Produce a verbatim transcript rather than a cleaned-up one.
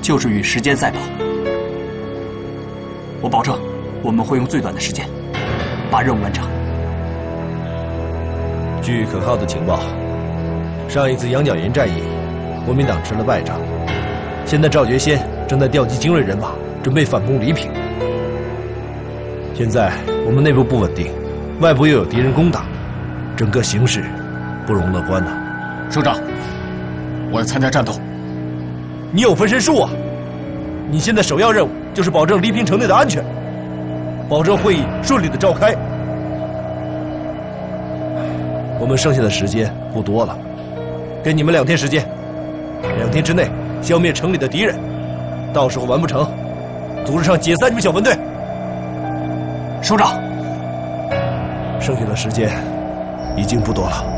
就是与时间赛跑。我保证，我们会用最短的时间把任务完成。 据可靠的情报，上一次羊角岩战役，国民党吃了败仗。现在赵觉先正在调集精锐人马，准备反攻黎平。现在我们内部不稳定，外部又有敌人攻打，整个形势不容乐观呐。 首长，我要参加战斗。 你有分身术啊！你现在首要任务就是保证黎平城内的安全，保证会议顺利的召开。我们剩下的时间不多了，给你们两天时间，两天之内消灭城里的敌人，到时候完不成，组织上解散你们小分队。 首长， 剩下的时间已经不多了。